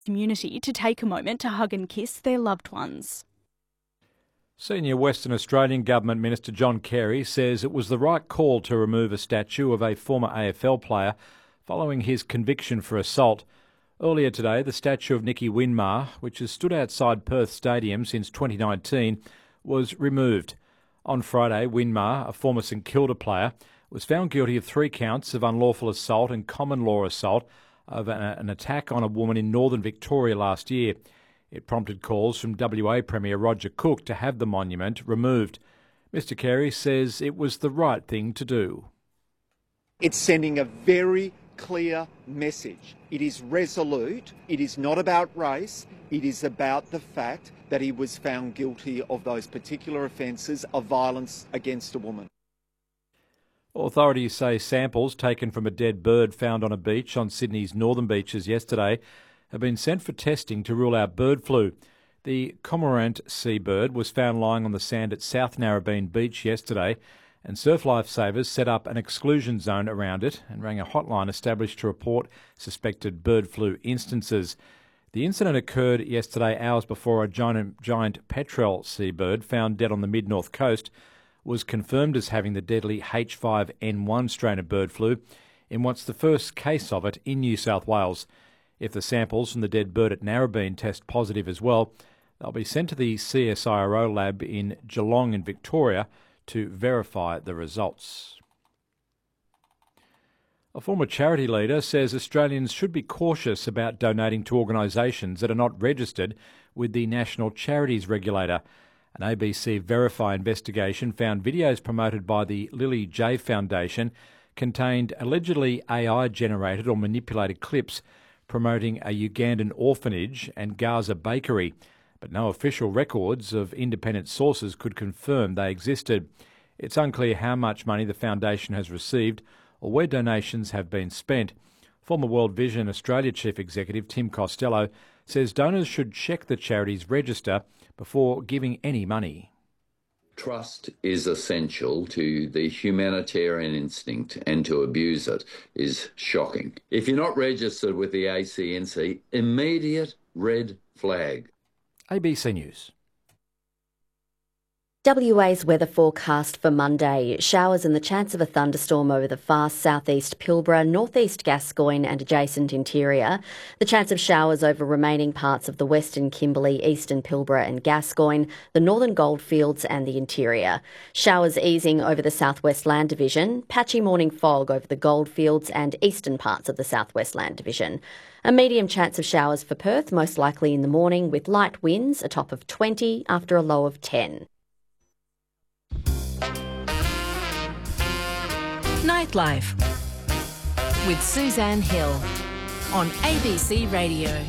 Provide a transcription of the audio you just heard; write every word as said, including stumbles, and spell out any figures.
community to take a moment to hug and kiss their loved ones. Senior Western Australian Government Minister John Carey says it was the right call to remove a statue of a former A F L player following his conviction for assault. Earlier today, the statue of Nicky Winmar, which has stood outside Perth Stadium since twenty nineteen, was removed. On Friday, Winmar, a former St Kilda player, was found guilty of three counts of unlawful assault and common law assault of an attack on a woman in northern Victoria last year. It prompted calls from W A Premier Roger Cook to have the monument removed. Mister Carey says it was the right thing to do. It's sending a very clear message. It is resolute. It is not about race. It is about the fact that he was found guilty of those particular offences of violence against a woman. Authorities say samples taken from a dead bird found on a beach on Sydney's northern beaches yesterday have been sent for testing to rule out bird flu. The cormorant seabird was found lying on the sand at South Narrabeen Beach yesterday, and surf lifesavers set up an exclusion zone around it and rang a hotline established to report suspected bird flu instances. The incident occurred yesterday, hours before a giant, giant petrel seabird found dead on the mid-north coast was confirmed as having the deadly H five N one strain of bird flu in what's the first case of it in New South Wales. If the samples from the dead bird at Narrabeen test positive as well, they'll be sent to the C S I R O lab in Geelong in Victoria to verify the results. A former charity leader says Australians should be cautious about donating to organisations that are not registered with the National Charities Regulator. An A B C Verify investigation found videos promoted by the Lily J Foundation contained allegedly A I-generated or manipulated clips promoting a Ugandan orphanage and Gaza bakery, but no official records of independent sources could confirm they existed. It's unclear how much money the foundation has received or where donations have been spent. Former World Vision Australia Chief Executive Tim Costello says donors should check the charity's register before giving any money. Trust is essential to the humanitarian instinct, and to abuse it is shocking. If you're not registered with the A C N C, immediate red flag. A B C News. W A's weather forecast for Monday. Showers and the chance of a thunderstorm over the far southeast Pilbara, northeast Gascoyne and adjacent interior. The chance of showers over remaining parts of the western Kimberley, eastern Pilbara and Gascoyne, the northern Goldfields and the interior. Showers easing over the southwest Land Division. Patchy morning fog over the Goldfields and eastern parts of the southwest Land Division. A medium chance of showers for Perth, most likely in the morning, with light winds, a top of twenty after a low of ten. Nightlife with Suzanne Hill on A B C Radio.